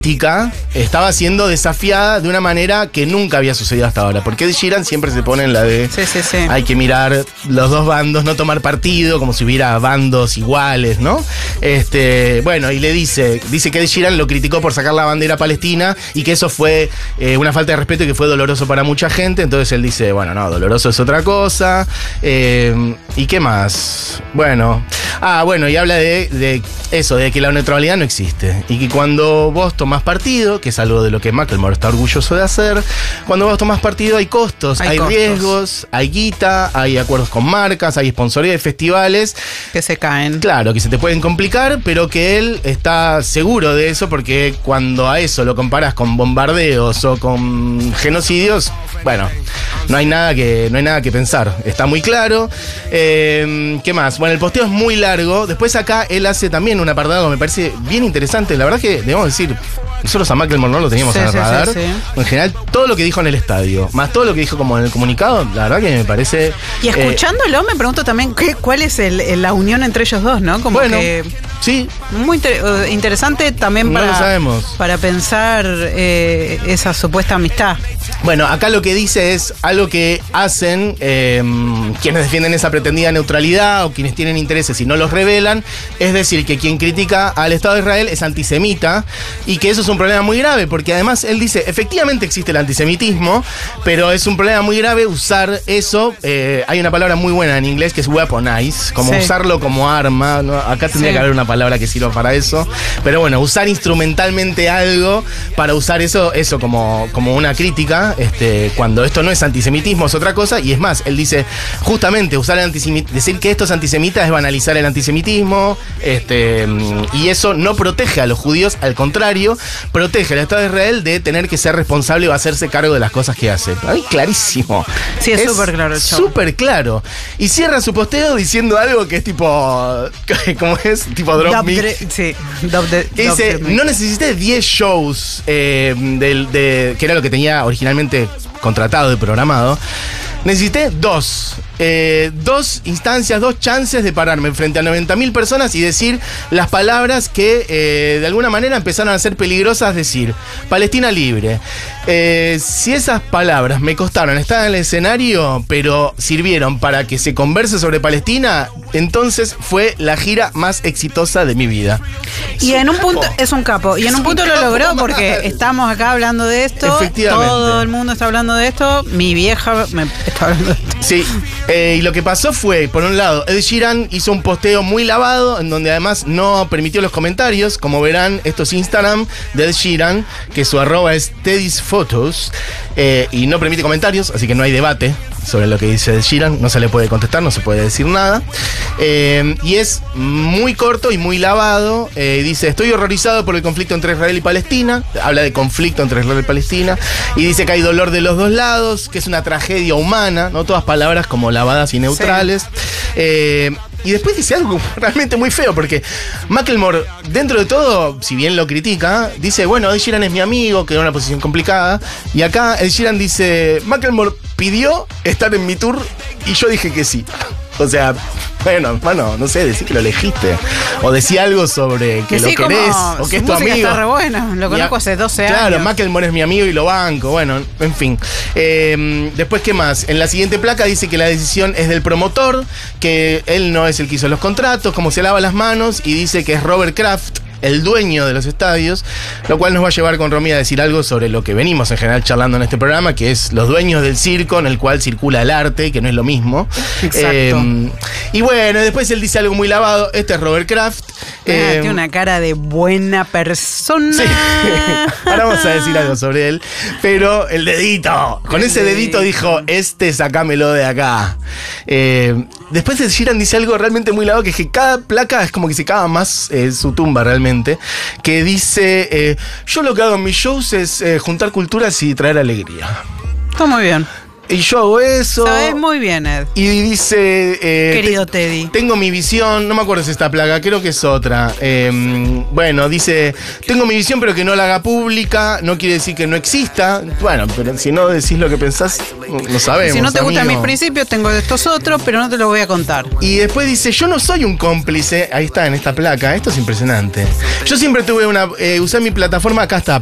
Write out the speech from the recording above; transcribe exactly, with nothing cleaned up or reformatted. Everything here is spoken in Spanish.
estaba siendo desafiada de una manera que nunca había sucedido hasta ahora. Porque Ed Sheeran siempre se pone en la de sí, sí, sí. hay que mirar los dos bandos, no tomar partido, como si hubiera bandos iguales, ¿no? Este, bueno, y le dice, dice que Ed Sheeran lo criticó por sacar la bandera palestina y que eso fue eh, una falta de respeto y que fue doloroso para mucha gente. Entonces él dice, bueno, no, doloroso es otra cosa. Eh, ¿Y qué más? Bueno, ah, bueno, y habla de, de eso, de que la neutralidad no existe. Y que cuando vos tomás partido, que es algo de lo que Macklemore está orgulloso de hacer, cuando vos tomás partido hay costos, hay, hay costos. riesgos, hay guita, hay acuerdos con marcas, hay sponsoría de festivales. Que se caen. Claro, que se te pueden complicar, pero que él está seguro de eso porque cuando a eso lo comparas con bombardeos o con genocidios, bueno, no hay nada que, no hay nada que pensar. Está muy claro. Eh, ¿Qué más? Bueno, el posteo es muy largo. Después acá él hace también un apartado que me parece bien interesante. La verdad que debemos decir, nosotros a Macklemore no lo teníamos sí, en el sí, radar. Sí, sí. En general, todo lo que dijo en el estadio, más todo lo que dijo como en el comunicado, la verdad que me parece... Y escuchándolo eh, me pregunto también qué, cuál es el, el, la unión entre ellos dos, ¿no? Como bueno, que sí. Muy inter interesante también para, no lo sabemos. para pensar eh, esa supuesta amistad. Bueno, acá lo que dice es algo que hacen eh, quienes defienden esa pretendida neutralidad o quienes tienen intereses y no los revelan, es decir, que quien critica al Estado de Israel es antisemita y que eso es un problema muy grave, porque además él dice, efectivamente existe el antisemitismo, pero es un problema muy grave usar eso, eh, hay una palabra muy buena en inglés que es weaponize, como sí. usarlo como arma, ¿no? Acá tendría sí. que haber una palabra que sirva para eso, pero bueno, usar instrumentalmente algo para usar eso, eso como, como una crítica, este, cuando esto no es antisemitismo, es otra cosa, y es más, él dice, justamente usar el antisemitismo, decir que esto es antisemita es banalizar el antisemitismo, este, y eso no protege a los judíos, al contrario, protege al Estado de Israel de tener que ser responsable o hacerse cargo de las cosas que hace. Ay, clarísimo. Sí, es súper claro el show. Súper claro. Y cierra su posteo diciendo algo que es tipo, ¿cómo es? Tipo drop Dub me. Sí, dub de, dice, dub no necesité diez shows, eh, de, de, que era lo que tenía originalmente contratado y programado. Necesité dos. Eh, dos instancias, dos chances de pararme frente a noventa mil personas y decir las palabras que eh, de alguna manera empezaron a ser peligrosas, decir Palestina libre. Eh, si esas palabras me costaron estar en el escenario, pero sirvieron para que se converse sobre Palestina, entonces fue la gira más exitosa de mi vida. Y en un punto, es un capo, y en un punto lo logró porque estamos acá hablando de esto, efectivamente. Todo el mundo está hablando de esto, mi vieja me está hablando de esto. Sí, eh, y lo que pasó fue, por un lado, Ed Sheeran hizo un posteo muy lavado, en donde además no permitió los comentarios, como verán, estos Instagram de Ed Sheeran, que su arroba es Teddy's Photos, eh, y no permite comentarios, así que no hay debate sobre lo que dice Ed Sheeran, no se le puede contestar, no se puede decir nada, eh, y es muy corto y muy lavado, eh, dice, estoy horrorizado por el conflicto entre Israel y Palestina, habla de conflicto entre Israel y Palestina, y dice que hay dolor de los dos lados, que es una tragedia humana, no todas palabras como lavadas y neutrales, sí. eh, Y después dice algo realmente muy feo, porque Macklemore, dentro de todo, si bien lo critica, dice, bueno, Ed Sheeran es mi amigo, que era una posición complicada. Y acá Ed Sheeran dice, Macklemore pidió estar en mi tour y yo dije que sí. O sea, bueno, hermano, no sé, decí que lo elegiste. O decía algo sobre que sí, lo querés, o que es tu amigo. Está re bueno, lo conozco a, hace doce claro, años. Claro, Macklemore es mi amigo y lo banco. Bueno, en fin. Eh, después, ¿qué más? En la siguiente placa dice que la decisión es del promotor, que él no es el que hizo los contratos, como se lava las manos, y dice que es Robert Kraft, el dueño de los estadios, lo cual nos va a llevar con Romy a decir algo sobre lo que venimos en general charlando en este programa, que es los dueños del circo en el cual circula el arte, que no es lo mismo. Exacto. Eh, y bueno, después él dice algo muy lavado, este es Robert Kraft. Ah, eh, tiene una cara de buena persona. Sí. Ahora vamos a decir algo sobre él, pero el dedito, con ese dedito dijo, este sacámelo de acá. Eh, después el Sheeran dice algo realmente muy lavado, que es que cada placa es como que se cava más eh, su tumba realmente. Que dice, eh, yo lo que hago en mis shows es eh, juntar culturas y traer alegría. Está muy bien. y yo hago eso. Sabes muy bien, Ed. Y dice... Eh, Querido te, Teddy. Tengo mi visión, no me acuerdo si es esta placa, creo que es otra. Eh, bueno, dice, tengo mi visión pero que no la haga pública, no quiere decir que no exista. Bueno, pero si no decís lo que pensás, no sabemos. Si no te gustan amigo. mis principios, tengo estos otros, pero no te los voy a contar. Y después dice, yo no soy un cómplice, ahí está en esta placa, esto es impresionante. Yo siempre tuve una, eh, usé mi plataforma, acá está,